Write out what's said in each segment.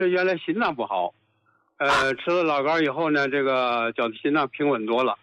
这原来心脏不好，吃了老膏以后呢，这个觉得心脏平稳多了。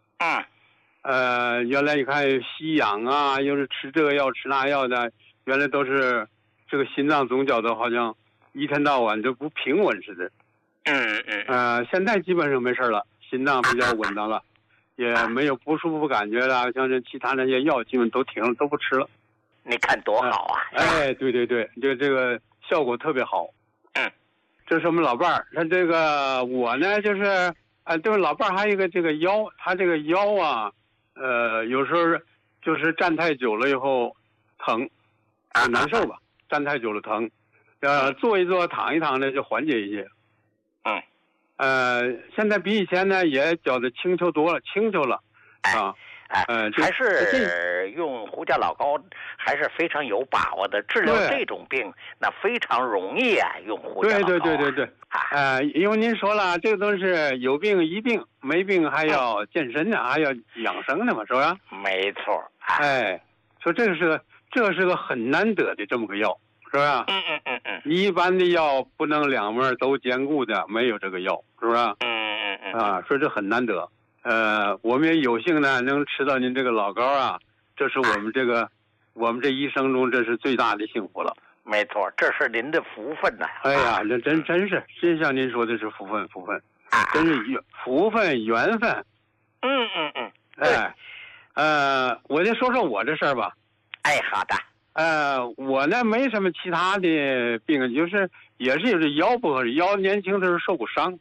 原来你看吸氧啊，又是吃这个药吃那药的，原来都是这个心脏总觉得好像一天到晚就不平稳似的。现在基本上没事了，心脏比较稳当了，也没有不舒服感觉了，像这其他那些药基本都停了，都不吃了。 你看多好啊！ 对，这个效果特别好。这是我们老伴儿，他这个我呢就是就是老伴儿还有一个这个腰，他这个腰啊，有时候就是站太久了以后疼，难受吧，站太久了疼，坐一坐躺一躺呢就缓解一些。现在比以前呢也觉得轻巧多了，轻巧了还是用胡家老膏还是非常有把握的。治疗这种病那非常容易啊，用胡家老膏。对。 因为您说了，这个都是有病医病，没病还要健身呢，还要养生呢嘛，是吧？ 没错。 说这是个很难得的这么个药，是吧？一般的药不能两面都兼顾的，没有这个药，是吧？说这很难得。我们也有幸呢能吃到您这个老膏啊，这是我们这一生中这是最大的幸福了。 没错，这是您的福分呐！ 这真像您说的是福分，真是福分缘分。我就说说我这事儿吧。 好的。 我呢没什么其他的病，就是也是有这腰不合适，腰年轻的时候受过伤。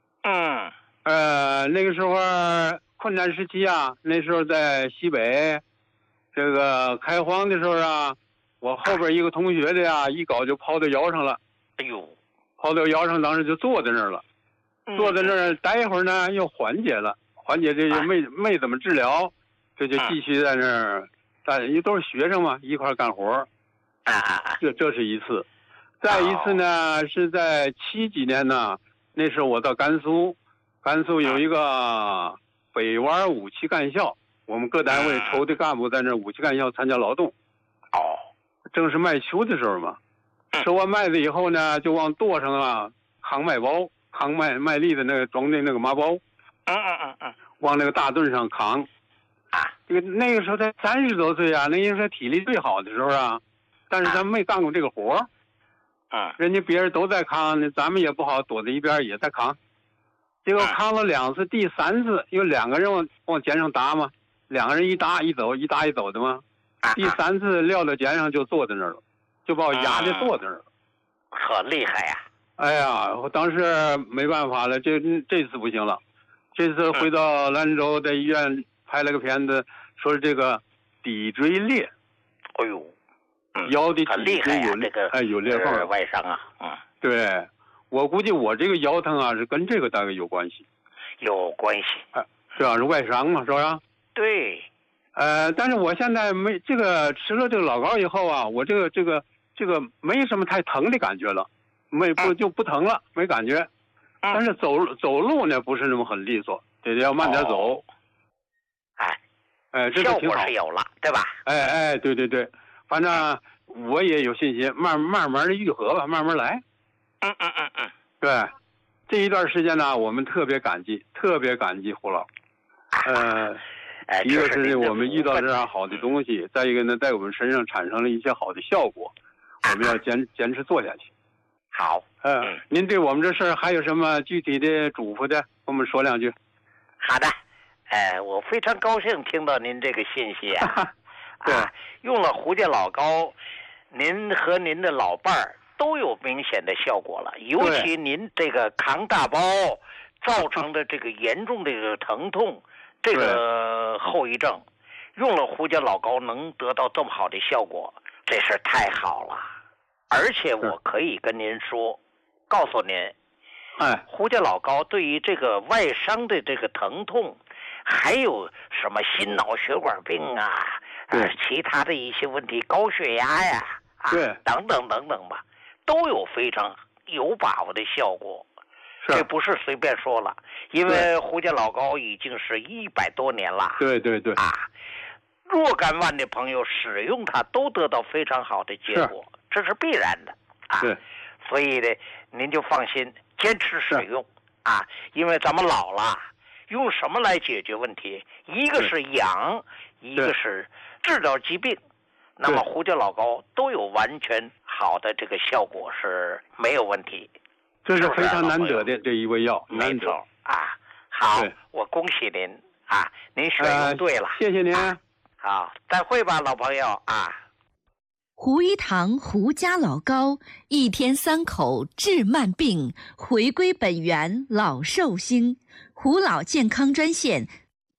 那个时候困难时期啊，那时候在西北，这个开荒的时候啊，我后边一个同学的呀，一镐就抛到腰上了。抛到腰上，当时就坐在那儿了。坐在那儿待一会儿呢，又缓解了，这就没怎么治疗，这就继续在那儿。因为都是学生嘛，一块干活。这是一次。再一次呢，是在70几年呢，那时候我到甘肃有一个北湾武器干校，我们各单位抽的干部在那武器干校参加劳动。正是麦秋的时候嘛，收完麦子以后呢，就往垛上啊扛麦包，扛麦粒的那个装的那个麻包。往那个大墩上扛。那个时候才30多岁啊，那个时候体力最好的时候啊，但是咱没干过这个活。人家别人都在扛，咱们也不好躲在一边也在扛。结果扛了2次，第3次有2个人往肩上搭嘛，2个人一搭一走，一搭一走的嘛。第3次撂到肩上就坐在那儿了，就把我压着坐在那儿了。 很厉害呀！ 我当时没办法了，这次不行了，这次回到兰州的医院拍了个片子，说是这个骶椎裂。腰的很厉害呀，这个有裂缝， 外伤啊。 对，我估计我这个腰疼啊是跟这个大概有关系。 有关系。 主要是外伤嘛，是吧？ 对。 但是我现在没这个吃了这个老膏以后啊，我这个没什么太疼的感觉了，就不疼了，没感觉。但是走路呢不是那么很利索，得要慢点走。这效果是有了，对吧？ 对，反正我也有信心，慢慢的愈合吧，慢慢来。对，这一段时间呢，我们特别感激胡老。一个是我们遇到这样好的东西，再一个呢，在我们身上产生了一些好的效果，我们要坚持做下去。 好。 您对我们这事儿还有什么具体的嘱咐的，跟我们说2句。 好的。我非常高兴听到您这个信息啊。 对。 用了胡家老膏，您和您的老伴儿都有明显的效果了，尤其您这个扛大包造成的这个严重的这个疼痛，这个后遗症，用了胡家老膏能得到这么好的效果，这是太好了。而且我可以跟您说，告诉您，胡家老膏对于这个外伤的这个疼痛，还有什么心脑血管病啊，其他的一些问题，高血压呀，等等吧，都有非常有把握的效果。这不是随便说了，因为胡家老膏已经是100多年了。 对。 若干万的朋友使用它都得到非常好的结果，这是必然的。 所以呢，您就放心，坚持使用啊，因为咱们老了，用什么来解决问题？一个是养，一个是治疗疾病。那么胡椒老膏都有完全好的这个效果，是没有问题。 这是非常难得的这一味药， 没错啊。好，我恭喜您啊，您选用对了， 谢谢您。 好，再会吧，老朋友啊。 胡一堂胡家老膏，一天3口治慢病，回归本源老寿星。胡老健康专线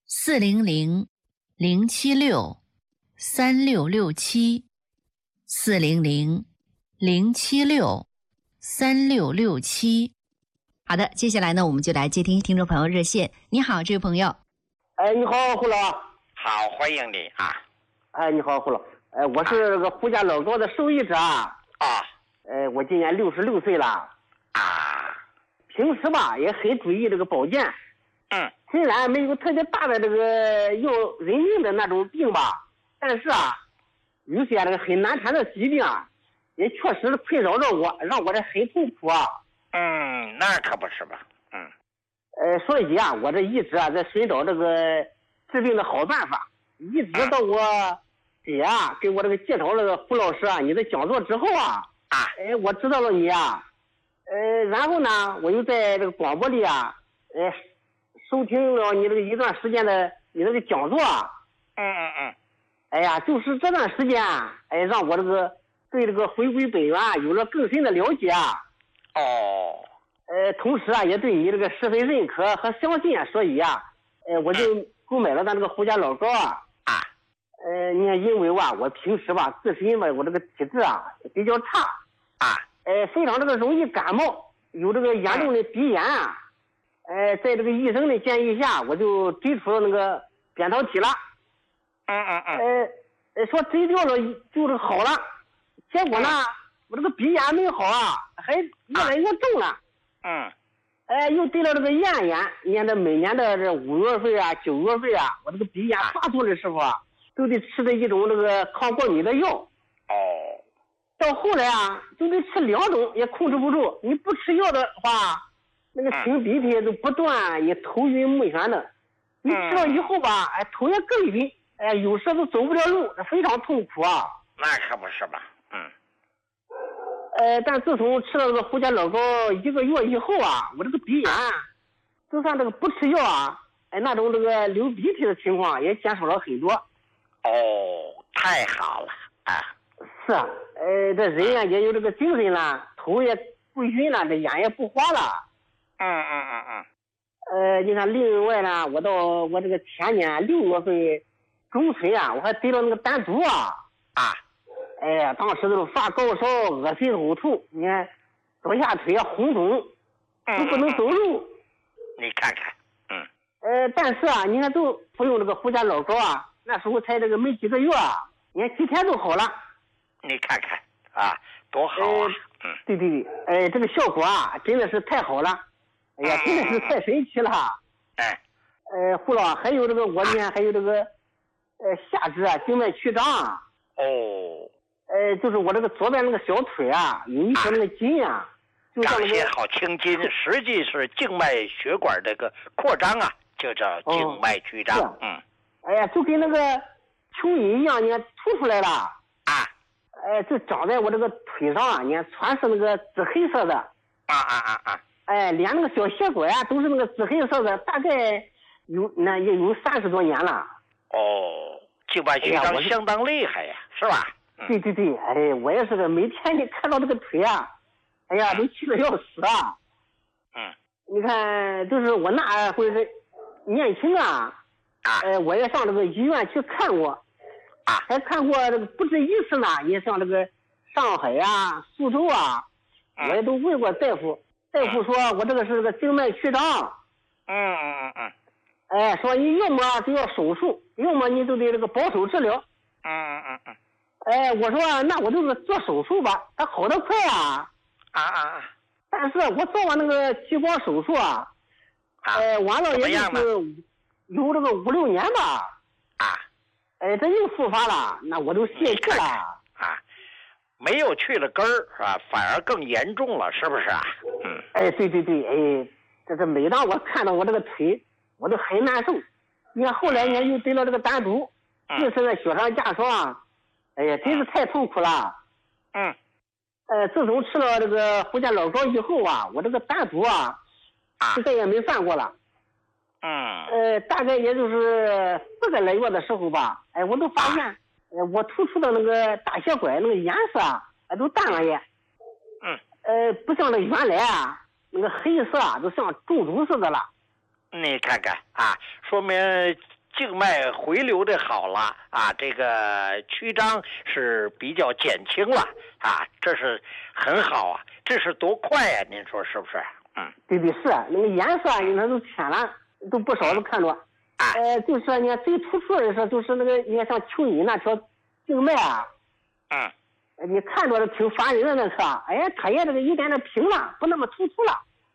400-076-3667，400-076-3667。好的，接下来呢，我们就来接听听众朋友热线。你好，这位朋友。 你好，胡老。 好，欢迎你啊。 你好，胡老。我是这个胡家老膏的受益者啊。我今年66岁了啊。 平时吧也很注意这个保健。虽然没有特别大的这个要人命的那种病吧，但是啊，有些这个很难缠的疾病啊，也确实困扰着我，让我这很痛苦啊。 那可不是吧。 所以啊，我这一直啊在寻找这个治病的好办法，一直到我姐啊给我这个介绍这个胡老师啊你的讲座之后啊，我知道了你啊，然后呢，我又在这个广播里啊，收听了你这个一段时间的你这个讲座。哎呀，就是这段时间啊，让我这个对这个回归本源有了更深的了解啊。同时啊，也对你这个十分认可和相信啊，所以啊，我就购买了咱这个胡家老膏啊。你看，因为啊，我平时吧自身吧，我这个体质啊比较差非常这个容易感冒，有这个严重的鼻炎啊。在这个医生的建议下，我就追出了那个扁桃体了。说追掉了就是好了，结果呢，我这个鼻炎没好啊，还越来越重了。又得了这个咽炎。你看这每年的这5月份啊、9月份啊，我这个鼻炎发作的时候啊，都得吃的一种这个抗过敏的药。到后来啊，就得吃2种也控制不住。你不吃药的话，那个擤鼻涕就不断，也头晕目眩的。你吃了以后吧，头也更晕，有时都走不了路，非常痛苦啊。 那可不是吧。 但自从吃了这个胡家老膏1个月以后啊，我这个鼻炎，就算这个不吃药啊，那种这个流鼻涕的情况也减少了很多。 太好了啊！ 是啊，这人呀也有这个精神了，头也不晕了，这眼也不花了。你看，另外呢，我这个前年6月份中春啊，我还得了那个丹毒啊。当时都是发高烧、恶心呕吐，你看左下腿啊红肿，都不能走路。 你看看。 但是啊，你看都服用这个胡家老膏啊，那时候才这个没几个月啊，你看几天就好了。 你看看啊，多好啊！ 对，这个效果啊，真的是太好了。哎呀，真的是太神奇了。胡老，还有这个我呢，还有这个下肢啊静脉曲张啊。就是我这个左边那个小腿啊，有一条那个筋啊，就像那个好青筋，实际是静脉血管这个扩张啊，就叫静脉曲张。 就跟那个蚯蚓一样，你看凸出来了。就长在我这个腿上啊，你看全是那个紫黑色的。连那个小血管啊都是那个紫黑色的，大概也有30多年了。 静脉曲张相当厉害呀，是吧？ 对，我也是个，每天你看到这个腿啊，哎呀，都气得要死啊。你看，就是我那会是年轻啊，我也上这个医院去看过，还看过这个不止一次呢。也像这个上海啊、苏州啊，我也都问过大夫，大夫说我这个是个静脉曲张。说你要么就要手术，要么你就得这个保守治疗。我说那我就是做手术吧，它好得快啊。但是我做完那个激光手术啊，完了也就是有这个5、6年吧。这又复发了，那我都泄气了。 没有去了根儿是吧？反而更严重了，是不是啊？ 哎，对，哎，这每当我看到我这个腿，我都很难受。你看后来呢又得了这个胆毒，就是在雪上加霜，哎呀，真是太痛苦了。自从吃了这个胡家老膏以后啊，我这个胆毒就再也没犯过了。大概也就是4个来月的时候吧，哎，我都发现，我突出的那个大血管那个颜色都淡了也。不像那原来那个黑色都像中毒似的了。 你看看说明静脉回流的好了这个曲张是比较减轻了这是很好这是多快呀，您说是不是？ 对，是那个颜色你看都浅了，都不少都看着。就是说呢，最突出的是就是那个你看像蚯蚓那条静脉你看着挺烦人的那个，哎，它也这个一点点平了，不那么突出了。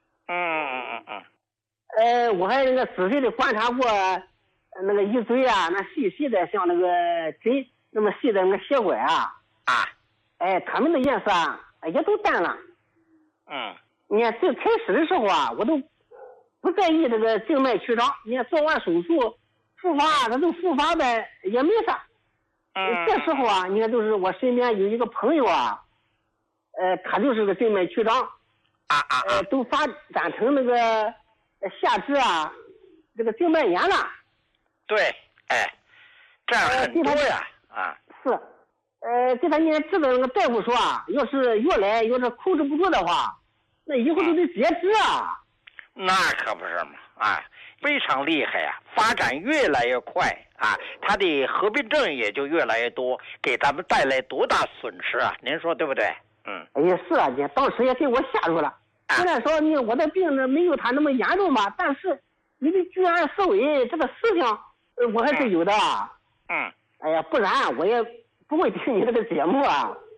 我还那个仔细的观察过那个一嘴那细的像那个针那么细的那个血管哎，它们的颜色也都淡了。你看最开始的时候我都不在意这个静脉曲张，你看做完手术复发它都复发的也没啥。这时候你看就是我身边有一个朋友他就是个静脉曲张都发展成那个下肢这个静脉炎了。 对，这样很多呀是，给他治的那个大夫说要是越来要是控制不住的话，那以后就得截肢那可不是嘛非常厉害发展越来越快它的合并症也就越来越多，给咱们带来多大损失您说对不对？ 哎呀，是姐，当时也给我吓住了。虽然说我的病呢没有他那么严重吧，但是你的居安思危这个思想我还是有的。哎呀，不然我也不会听你这个节目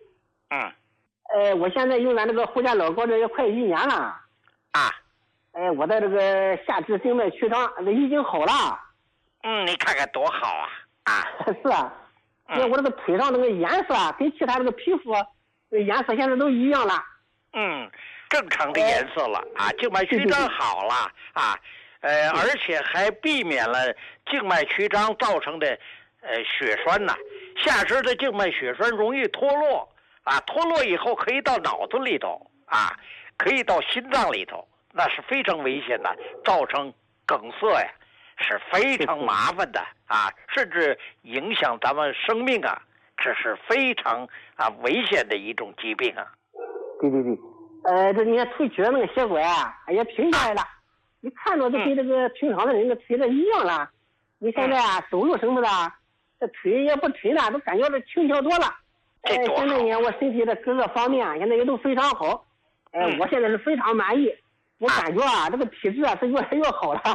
我现在用咱这个胡家老膏这也快1年了我的这个下肢静脉曲张已经好了。 你看看多好是我这个腿上那个颜色跟其他这个皮肤颜色现在都一样了。 正常的颜色了静脉曲张好了而且还避免了静脉曲张造成的血栓下肢的静脉血栓容易脱落脱落以后可以到脑子里头可以到心脏里头，那是非常危险的，造成梗塞是非常麻烦的甚至影响咱们生命这是非常危险的一种疾病对，这你看腿曲的那个血管也平下来了，你看着就跟这个平常的人的腿的一样了。你现在走路什么的，这腿也不沉了，都感觉这轻巧多了。现在呢，我身体的各个方面现在也都非常好。我现在是非常满意，我感觉这个体质是越来越好了。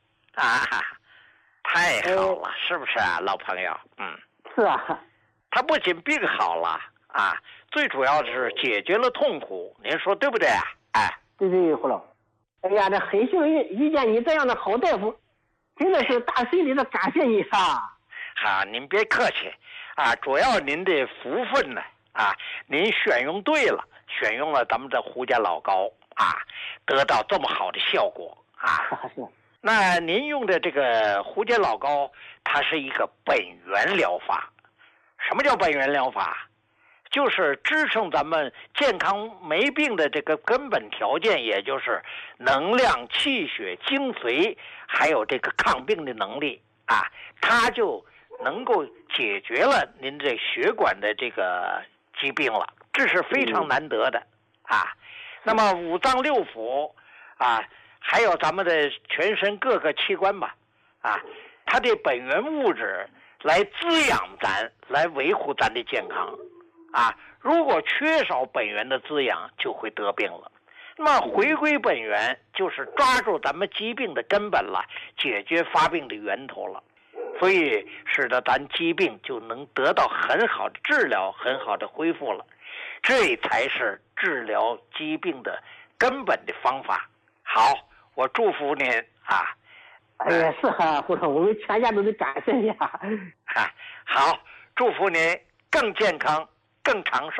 太好了，是不是老朋友？ 是他不仅病好了最主要的是解决了痛苦，您说对不对对，胡老。哎呀，这很幸运遇见你这样的好大夫，真的是打心里的感谢你您别客气主要您的福分呢您选用对了，选用了咱们的胡家老膏得到这么好的效果那您用的这个胡家老膏，它是一个本源疗法。什么叫本源疗法？就是支撑咱们健康没病的这个根本条件，也就是能量、气血、精髓，还有这个抗病的能力它就能够解决了您这血管的这个疾病了，这是非常难得的那么五脏六腑还有咱们的全身各个器官吧它的本源物质来滋养咱，来维护咱的健康如果缺少本源的滋养，就会得病了。那么回归本源，就是抓住咱们疾病的根本了，解决发病的源头了，所以使得咱疾病就能得到很好的治疗，很好的恢复了。这才是治疗疾病的根本的方法。好，我祝福您哎呀，是胡总，我们全家都得感谢你好，祝福您更健康更长寿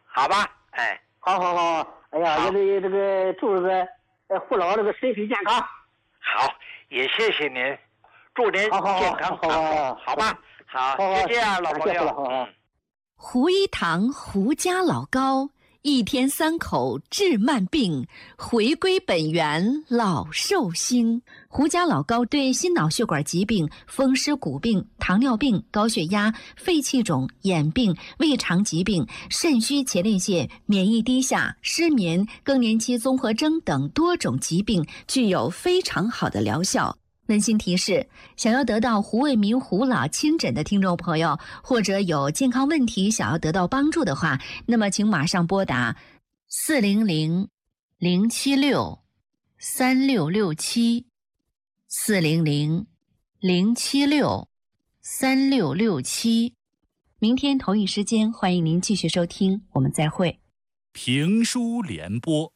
好吧？哎， 好。哎呀，也得这个祝这个胡老这个身体健康。 好，也谢谢您，祝您健康好吧？好，就这样，老朋友。 胡一堂胡家老高，一天3口治慢病，回归本源老寿星。胡家老高对心脑血管疾病、风湿骨病、糖尿病、高血压、肺气肿、眼病、胃肠疾病、肾虚前列腺、免疫低下、失眠、更年期综合征等多种疾病具有非常好的疗效。温馨提示：想要得到胡卫民胡老亲诊的听众朋友，或者有健康问题想要得到帮助的话，那么请马上拨打400-076-3667 400-076-3667。明天同一时间，欢迎您继续收听，我们再会。 评书联播。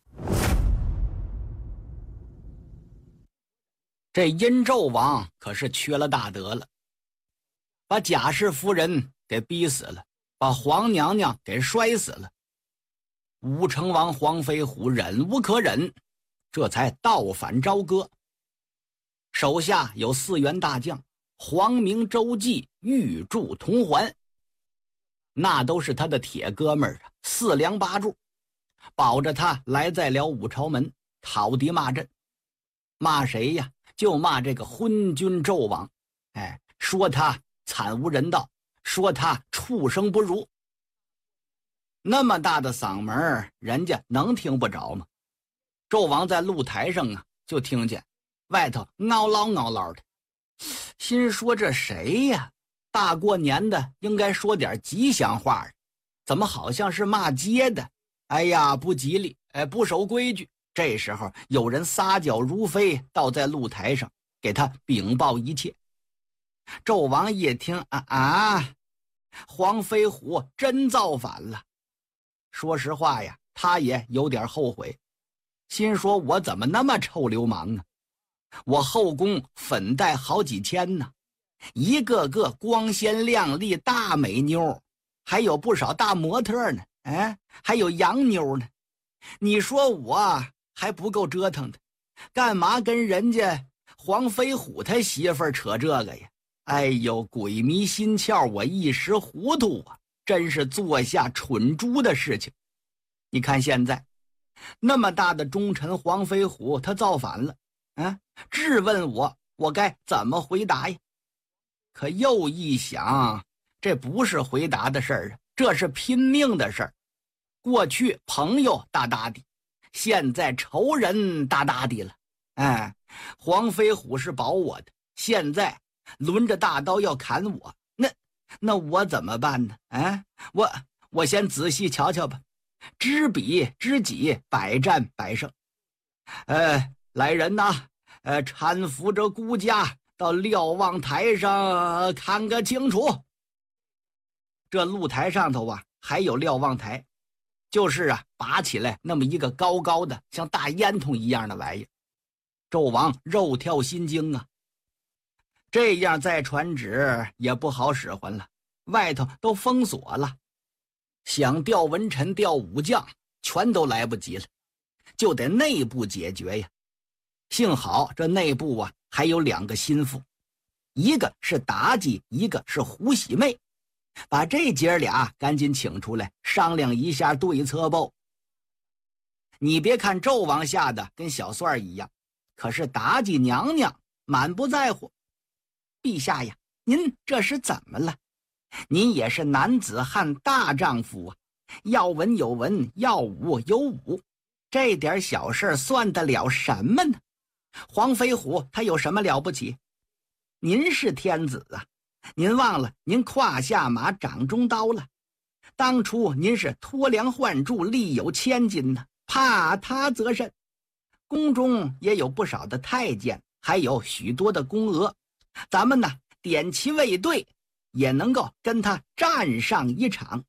这殷纣王可是缺了大德了，把贾氏夫人给逼死了，把皇娘娘给摔死了。武成王黄飞虎忍无可忍，这才倒反朝歌。手下有4员大将，黄明、周济、玉柱、同环，那都是他的铁哥们儿啊，4梁8柱，保着他来在了武朝门，讨敌骂阵。骂谁呀？就骂这个昏君纣王，说他惨无人道，说他畜生不如。那么大的嗓门，人家能听不着吗？纣王在露台上啊，就听见外头嗷唠嗷唠的，心说这谁呀？大过年的应该说点吉祥话，怎么好像是骂街的？哎呀，不吉利，不守规矩。这时候有人撒脚如飞，倒在露台上给他禀报一切。纣王一听黄飞虎真造反了。说实话呀，他也有点后悔，心说我怎么那么臭流氓啊？我后宫粉黛好几千呢，一个个光鲜亮丽大美妞，还有不少大模特呢，还有洋妞呢。你说我还不够折腾的，干嘛跟人家黄飞虎他媳妇儿扯这个呀？哎呦，鬼迷心窍，我一时糊涂啊，真是做下蠢猪的事情。你看现在那么大的忠臣黄飞虎他造反了，质问我该怎么回答呀？可又一想，这不是回答的事儿啊，这是拼命的事儿。过去朋友大大的，现在仇人大大的了。黄飞虎是保我的，现在轮着大刀要砍我，那我怎么办呢？我先仔细瞧瞧吧。知彼知己，百战百胜。来人呐，搀扶着孤家到瞭望台上看个清楚。这露台上头啊，还有瞭望台，就是拔起来那么一个高高的像大烟筒一样的玩意。纣王肉跳心惊啊，这样再传旨也不好使唤了，外头都封锁了，想调文臣调武将全都来不及了，就得内部解决呀。幸好这内部啊还有2个心腹，一个是妲己，一个是胡喜妹，把这姐俩赶紧请出来商量一下对策吧。你别看纣王吓得跟小蒜一样，可是妲己娘娘满不在乎。陛下呀，您这是怎么了？您也是男子汉大丈夫啊，要文有文，要武有武，这点小事算得了什么呢？黄飞虎他有什么了不起？您是天子啊，您忘了您胯下马掌中刀了。当初您是脱粮换柱，力有千金呢，怕他则甚。宫中也有不少的太监，还有许多的宫娥，咱们呢点其卫队，也能够跟他战上一场。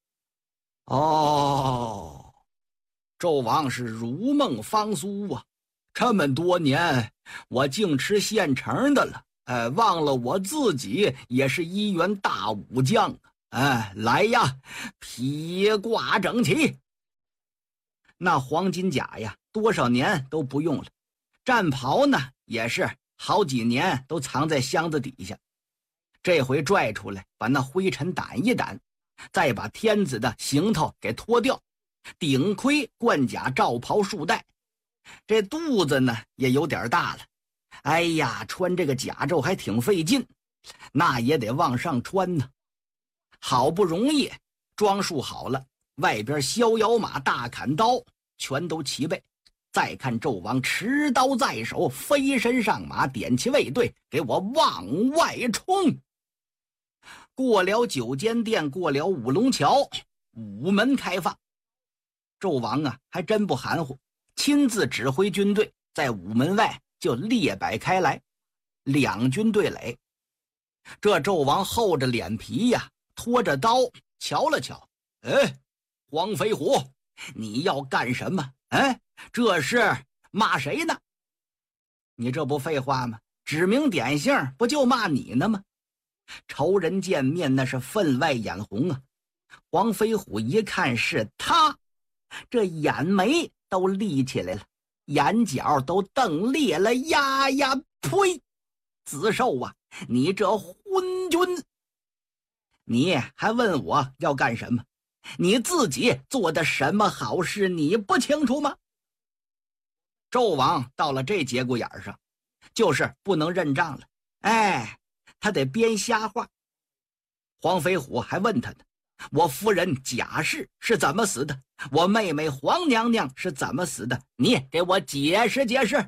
纣王是如梦方苏啊，这么多年我净吃现成的了，忘了我自己也是1员大武将啊。来呀，披挂整齐， 那黄金甲呀，多少年都不用了，战袍呢也是好几年都藏在箱子底下。这回拽出来，把那灰尘掸一掸，再把天子的行头给脱掉，顶盔冠甲罩袍束带，这肚子呢也有点大了。哎呀，穿这个甲胄还挺费劲，那也得往上穿呢。好不容易装束好了，外边逍遥马、大砍刀全都齐备。再看纣王持刀在手，飞身上马，点起卫队，给我往外冲。过了九间殿，过了五龙桥，午门开放。纣王啊，还真不含糊，亲自指挥军队在午门外就列摆开来，2军对垒。这纣王厚着脸皮呀，拖着刀瞧了瞧，黄飞虎，你要干什么？这是骂谁呢？你这不废话吗？指名点姓，不就骂你呢吗？仇人见面那是分外眼红啊。黄飞虎一看是他，这眼眉都立起来了，眼角都瞪裂了。呀，呸！子寿啊，你这昏君，你还问我要干什么？你自己做的什么好事你不清楚吗？纣王到了这节骨眼上，就是不能认账了。他得编瞎话。黄飞虎还问他呢，我夫人贾氏是怎么死的？我妹妹黄娘娘是怎么死的？你给我解释解释。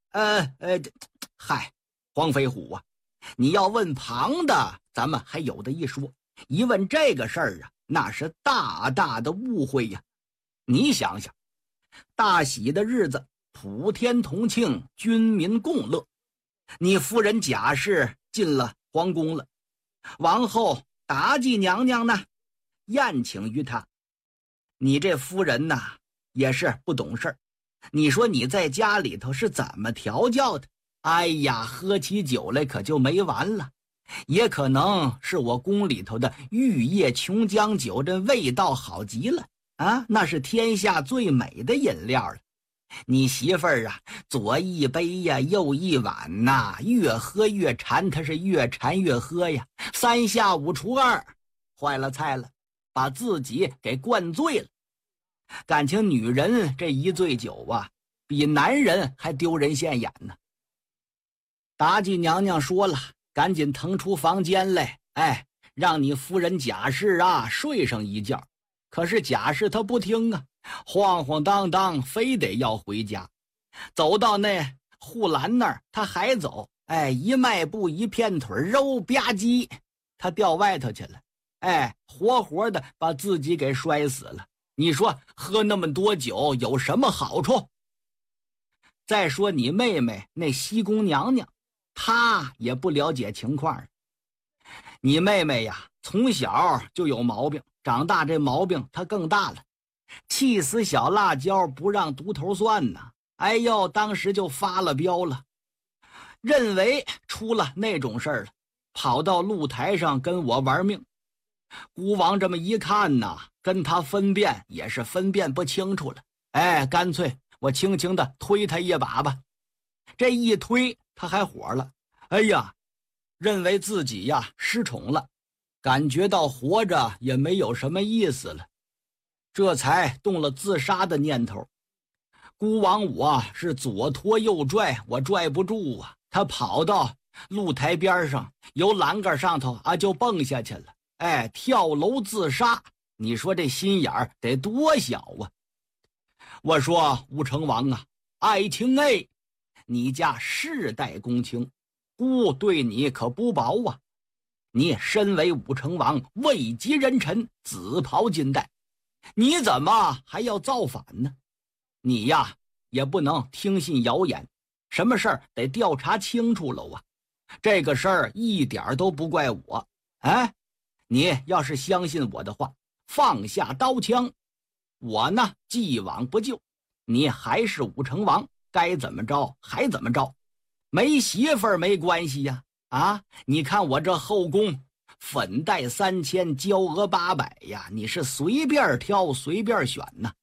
黄飞虎啊，你要问旁的，咱们还有的一说，一问这个事儿啊，那是大大的误会呀。你想想，大喜的日子，普天同庆，军民共乐，你夫人贾氏进了皇宫了，王后妲己娘娘呢宴请于他，你这夫人呢也是不懂事儿，你说你在家里头是怎么调教的？喝起酒来可就没完了。也可能是我宫里头的玉液琼浆酒，这味道好极了啊，那是天下最美的饮料了。你媳妇儿啊，左一杯呀，右一碗呐，越喝越馋，她是越馋越喝呀，3下5除2，坏了菜了，把自己给灌醉了。感情女人这一醉酒啊，比男人还丢人现眼呢。妲己娘娘说了，赶紧腾出房间来，让你夫人贾氏啊睡上一觉。可是贾氏她不听啊，晃晃荡荡非得要回家。走到那护栏那儿，他还走，一迈步一片腿，肉吧唧，他掉外头去了，活活的把自己给摔死了。你说喝那么多酒有什么好处？再说你妹妹那西宫娘娘，她也不了解情况。你妹妹呀，从小就有毛病，长大这毛病她更大了。气死小辣椒不让独头蒜呢，当时就发了飙了，认为出了那种事儿了，跑到露台上跟我玩命。孤王这么一看呢，跟他分辨也是分辨不清楚了，干脆我轻轻的推他一把吧。这一推他还火了，认为自己呀失宠了，感觉到活着也没有什么意思了，这才动了自杀的念头。孤王我是左拖右拽，我拽不住啊，他跑到露台边上，由栏杆上头就蹦下去了，跳楼自杀。你说这心眼儿得多小啊！我说武成王啊，爱卿你家世代公卿，孤对你可不薄啊。你身为武成王，位极人臣，紫袍金带，你怎么还要造反呢？你呀也不能听信谣言，什么事儿得调查清楚了啊。这个事儿一点都不怪我，你要是相信我的话，放下刀枪，我呢既往不咎，你还是武成王，该怎么着还怎么着，没媳妇儿没关系呀。你看我这后宫粉黛3000，娇娥800呀，你是随便挑随便选呐。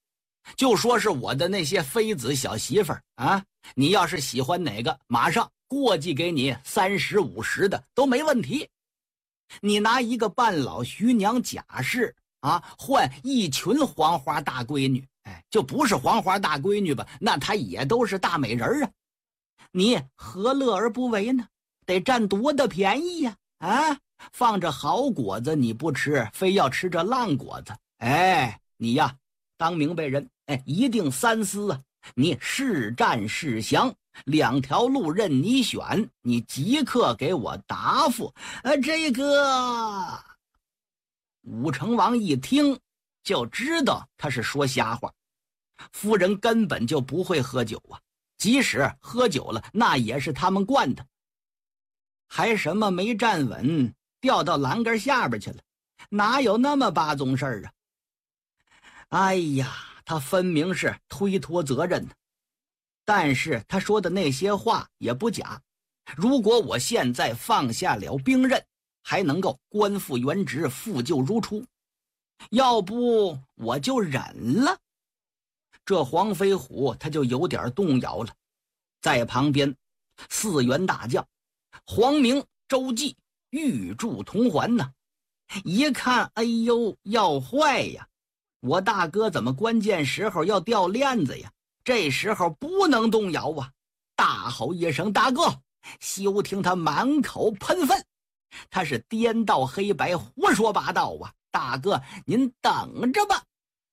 就说是我的那些妃子小媳妇儿啊，你要是喜欢哪个，马上过继给你30、50的都没问题。你拿一个半老徐娘贾氏啊，换一群黄花大闺女，就不是黄花大闺女吧，那她也都是大美人啊。你何乐而不为呢？得占多大便宜呀！啊，放着好果子你不吃，非要吃这烂果子。你呀，当明白人，一定三思啊！你是战是降，2条路任你选，你即刻给我答复。这个武成王一听就知道他是说瞎话，夫人根本就不会喝酒啊，即使喝酒了，那也是他们惯的。还什么没站稳掉到栏杆下边去了，哪有那么巴宗事儿啊？哎呀，他分明是推脱责任呢。但是他说的那些话也不假，如果我现在放下了兵刃，还能够官复原职，复旧如初，要不我就忍了。这黄飞虎他就有点动摇了。在旁边4员大将黄明、周济玉柱同环呢，一看，哎呦，要坏呀！我大哥怎么关键时候要掉链子呀？这时候不能动摇啊！大吼一声：“大哥！”休听他满口喷粪，他是颠倒黑白，胡说八道啊！大哥，您等着吧！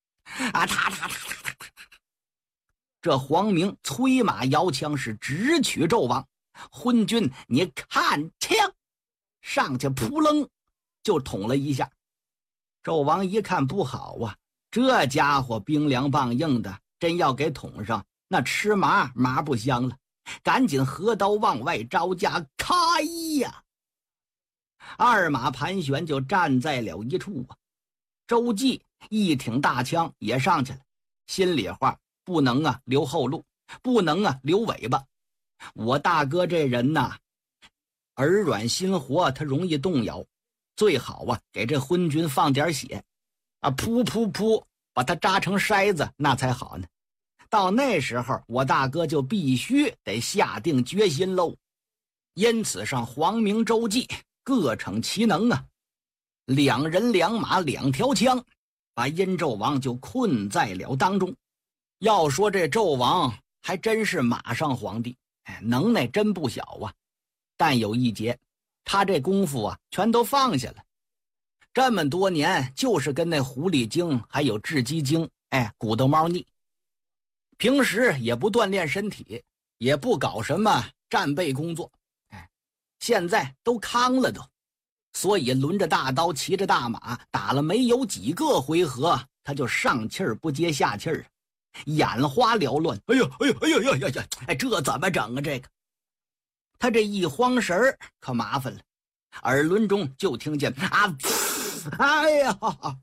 这黄明催马摇枪是直取纣王。昏君，你看枪！上去扑棱就捅了一下。纣王一看不好啊，这家伙冰凉棒硬的，真要给捅上，那吃麻不香了。赶紧合刀往外招架，咔一呀，2马盘旋就站在了一处啊。周济一挺大枪也上去了，心里话，不能啊留后路，不能啊留尾巴。我大哥这人呐，耳软心活，他容易动摇，最好啊给这昏君放点血啊，噗噗噗，把他扎成筛子，那才好呢。到那时候，我大哥就必须得下定决心喽。因此上黄明、周济各逞其能啊，2人2马2条枪，把殷纣王就困在了当中。要说这纣王还真是马上皇帝，能耐真不小啊。但有一节，他这功夫啊全都放下了。这么多年就是跟那狐狸精还有雉鸡精鼓捣猫腻，平时也不锻炼身体，也不搞什么战备工作，现在都康了都。所以轮着大刀，骑着大马，打了没有几个回合，他就上气儿不接下气儿，眼花缭乱。哎呦，这怎么整啊？这个他这一慌神儿可麻烦了，耳轮中就听见哎呀，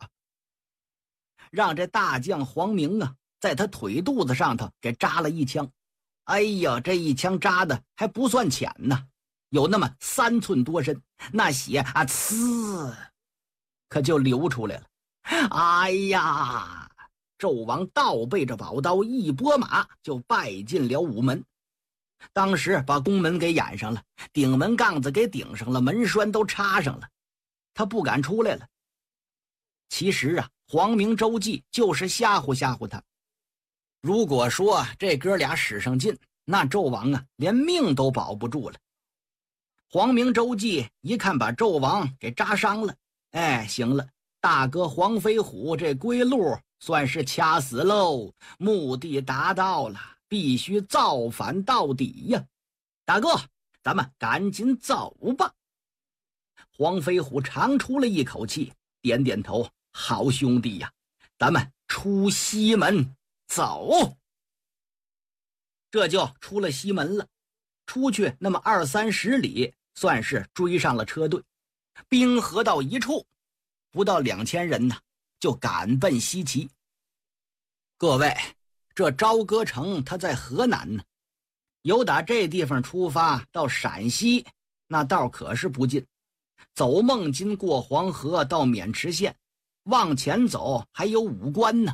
让这大将黄明啊在他腿肚子上头给扎了一枪。哎呀，这一枪扎的还不算浅呢，有那么3寸多深，那血啊可就流出来了。哎呀，纣王倒背着宝刀，一拨马就败进了午门。当时把宫门给掩上了，顶门杠子给顶上了，门栓都插上了，他不敢出来了。其实啊，黄明、周济就是吓唬吓唬他。如果说这哥俩使上劲，那纣王啊连命都保不住了。黄明、周济一看把纣王给扎伤了，行了，大哥黄飞虎这归路算是掐死喽，目的达到了，必须造反到底呀！大哥，咱们赶紧走吧。黄飞虎长出了一口气，点点头，好兄弟呀，咱们出西门走。这就出了西门了，出去那么20-30里，算是追上了车队。兵合到一处，不到2000人呢，就赶奔西岐。各位，这朝歌城它在河南呢，由打这地方出发到陕西，那道可是不近。走孟津过黄河到渑池县，往前走还有5关呢。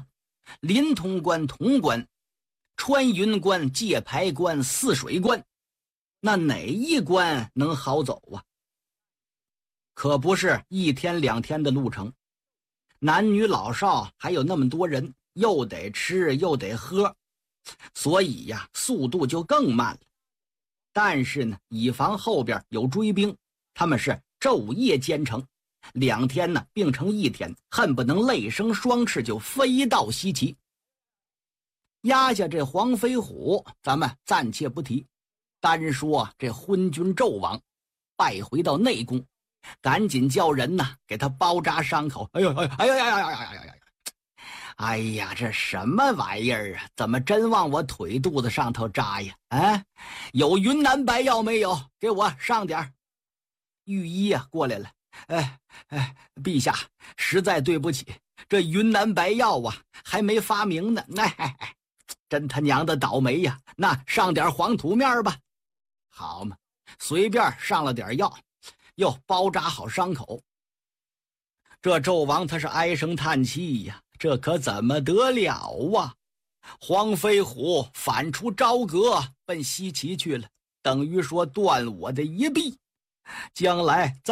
临潼关、潼关、穿云关、界牌关、泗水关，那哪一关能好走啊？可不是1天2天的路程，男女老少还有那么多人，又得吃又得喝，所以呀，速度就更慢了。但是呢，以防后边有追兵，他们是昼夜兼程，2天呢并成1天，恨不能累生双翅就飞到西岐。压下这黄飞虎，咱们暂且不提，单说这昏君纣王败回到内宫，赶紧叫人呐给他包扎伤口。哎呦哎呀哎呀哎呀哎呀哎呀！哎呀，这什么玩意儿啊？怎么真往我腿肚子上头扎呀？啊，有云南白药没有？给我上点。御医啊过来了。陛下，实在对不起，这云南白药啊还没发明呢。真他娘的倒霉呀！那上点黄土面吧。好嘛，随便上了点药，又包扎好伤口。这纣王他是唉声叹气呀，这可怎么得了啊？黄飞虎反出朝阁，奔西岐去了，等于说断我的一臂，将来再